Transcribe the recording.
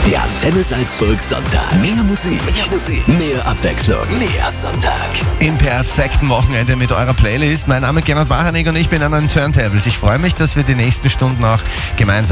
Der Antenne Salzburg Sonntag. Mehr Musik, mehr Abwechslung, mehr Sonntag. Im perfekten Wochenende mit eurer Playlist. Mein Name ist Gernot Bachanig und ich bin an den Turntables. Ich freue mich, dass wir die nächsten Stunden auch gemeinsam